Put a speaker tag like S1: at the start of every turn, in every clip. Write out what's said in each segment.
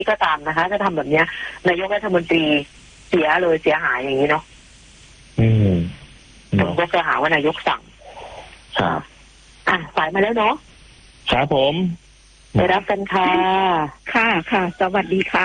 S1: ก็ตามนะคะถ้าทำแบบเนี้ยนายกรัฐมนตรีเสียหายอย่างนี้เนาะผมก็จะหาว่านายกสั่ง
S2: ครับ
S1: สายมาแล้วเนาะ
S2: ครับผม
S1: ไปรับกันค่ะ
S3: ค่ะสวัสดีค่ะ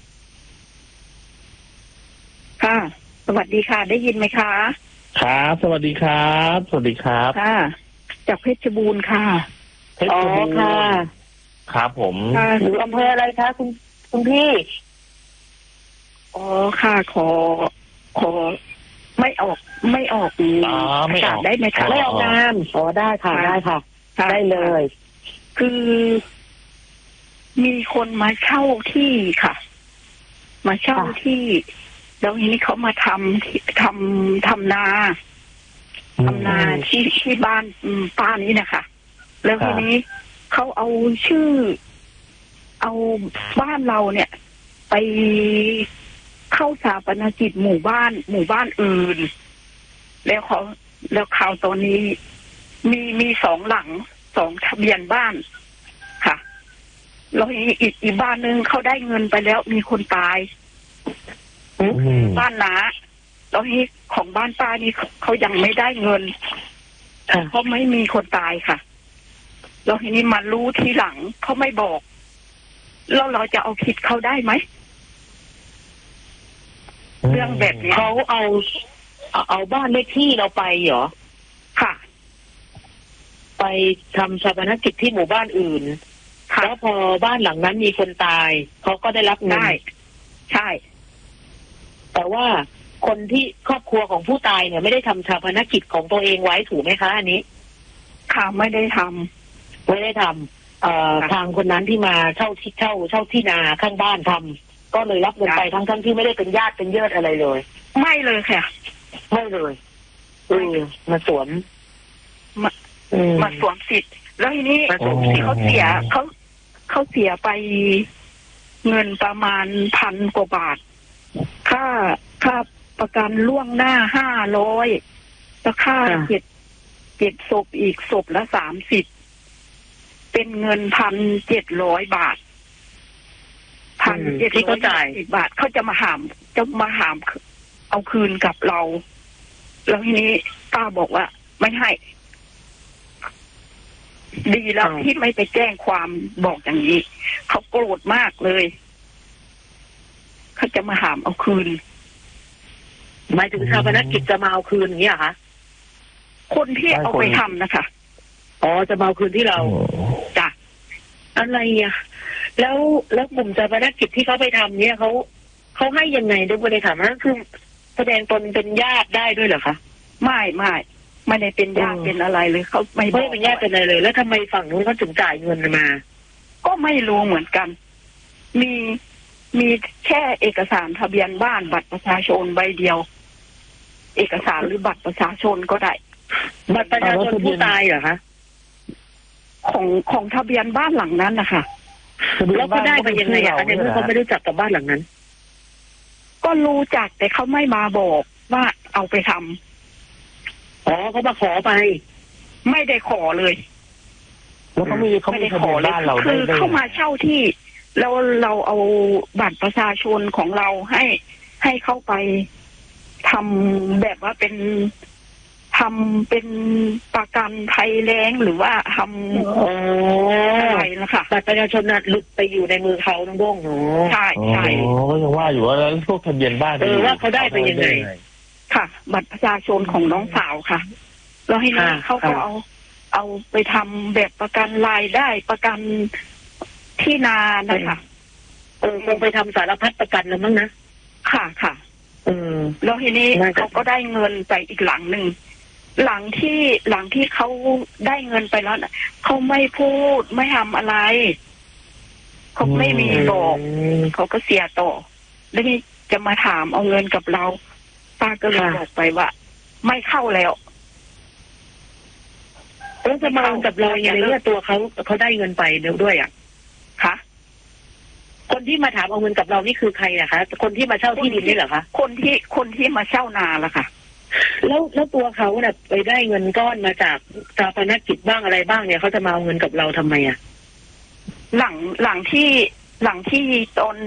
S3: สวัสดีค่ะได้ยินไหมคะ
S2: ครับสวัสดีครับ
S3: ค่ะจากเพชรบูรณ์ค่ะ
S1: อ๋อค่ะ
S2: ครับผม
S1: อยู่อำเภออะไรคะคุณพี่
S3: อ๋อค่ะขอไม่ออก
S2: ไม่ออก
S3: ได้ไหมคะ
S1: ไม่ออกนามได้ค่ะได้เลย
S3: คือมีคนมาเช่าที่ค่ะมาเช่าที่แล้วทีนี้เขามาทำนาที่บ้านป้านี้นะคะแล้วทีนี้เขาเอาชื่อเอาบ้านเราเนี่ยไปเข้าสถาปนกิจหมู่บ้านอื่นแล้วข่าวตอนนี้มี2 หลัง 2 ทะเบียนบ้านค่ะแล้วอีกบ้านนึงเขาได้เงินไปแล้วมีคนตายบ้านน้าแล้วที่ของบ้านป้านี่เขายังไม่ได้เงินเพราะไม่มีคนตายค่ะแล้วทีนี้มารู้ทีหลังเขาไม่บอกแล้วเราจะเอาผิดเขาได้ไหมเรื่องแบบนี้
S1: เขาเอาบ้านเลขที่เราไปเหรอ
S3: ค่ะ
S1: ไปทำชาปนกิจที่หมู่บ้านอื่นแล้วพอบ้านหลังนั้นมีคนตายเขาก็ได้รับเงิน
S3: ใช่
S1: แต่ว่าคนที่ครอบครัวของผู้ตายเนี่ยไม่ได้ทำชาปนกิจของตัวเองไว้ถูกไหมคะอันนี้
S3: ค่ะไม่ได้ท
S1: ำทางคนนั้นที่มาเช่าที่นาข้างบ้านทำก็เลยรับเงินไปทั้งที่ไม่ได้เป็นญาติเป็นเยิดอะไรเลย
S3: ไม่เลยค่ะ
S1: ไม่เลยมาสวม
S3: สิทธิ์แล้วทีนี้เขาเสียไปเงินประมาณ1,000 กว่าบาทค่าประกันล่วงหน้า500แล้วค่าเก็บศพอีกศพละ30เป็นเงิน1,700 บาท
S1: ที่เขาจ่าย
S3: บาทเขาจะมาหามเอาคืนกับเราแล้วทีนี้ป้าบอกว่าไม่ให้ดีแล้วที่ไม่ไปแจ้งความบอกอย่างนี้เขาโกรธมากเลยเขาจะมาหามเอาคืน
S1: หมายถึงชาปนกิจจะมาเอาคืนอย่างนี้เหรอคะ
S3: คนที่เอาไปทำนะคะ
S1: จะมาเอาคืนที่เรา
S3: จ้ะ
S1: อะไรอ่ะแล้วกลุ่มชาปนกิจที่เขาไปทำเนี่ยเขาให้ยังไงด้วยบริษัทนั้นคือแสดงตนเป็นญาติได้ด้วยเหรอคะ
S3: ไม่ได้เป็นญาติเป็นอะไรเลยเขาไม่
S1: เป็นญาติเป็นอะไรเลยแล้วทำไมฝั่งนู้นเขาถึงจ่ายเงินมา
S3: ก็ไม่รู้เหมือนกันมีแค่เอกสารทะเบียนบ้านบัตรประชาชนใบเดียวเอกสารหรือบัตรประชาชนก็ได้
S1: บัตรประชาชนผู้ตายเหรอคะ
S3: ของทะเบียนบ้านหลังนั้นนะคะ
S1: แล้วก็ได้ไปยังไงอ่ะในเมื่อเขาไม่รู้จักกับบ้านหลังนั้น
S3: ก็รู้จักแต่เขาไม่มาบอกว่าเอาไปทำ
S1: เขามาขอไป
S3: ไม่ได้ขอเลย
S2: แล้วเขาไม่ได้ขอบ้านเรา
S3: คือเข้ามาเช่าที่แล้วเราเอาบัตรประชาชนของเราให้เข้าไปทำแบบว่าเป็นประกันภัยแล้งหรือว่าทำอะไรนะคะ
S1: บัตรประชาชนน่ะหลุดไปอยู่ในมือเขาทั้งบ้ง
S3: ใช่
S2: ก็ยังว่าอยู่ว่าแล้วพวกทะเบียนบ้าน
S1: ว่าเขาได้ไปยังไง
S3: ค่ะบัตรประชาชนของน้องสาวค่ะแล้วให้น้องเขาก็เอาไปทำแบบประกันรายได้ประกันที่นานะคะ
S1: คงไปทำสารพัดประกันแล้วมั้งนะ
S3: ค่ะแล้วทีนี้เขาก็ได้เงินไปอีกหลังหนึ่งหลังที่เขาได้เงินไปแล้วเขาไม่พูดไม่ทำอะไรเขาไม่มีบอกเขาก็เสียต่อแล้วนี่จะมาถามเอาเงินกับเราป้าก็เลยบอกไปว่าไม่เข้าแล้ว
S1: จะมากับเราอย่างไรเนี่ยตัวเขาได้เงินไปด้วยอ่ะ
S3: ค่ะ
S1: คนที่มาถามเอาเงินกับเรานี่คือใครนะคะคนที่มาเช่าที่ดินนี่เหรอคะ
S3: คนที่มาเช่านาล่ะค่ะ
S1: แล้วตัวเขาเนี่ยไปได้เงินก้อนมาจากชาปนกิจบ้างอะไรบ้างเนี่ยเขาจะมาเอาเงินกับเราทำไมอ่ะ
S3: หลังที่ตอน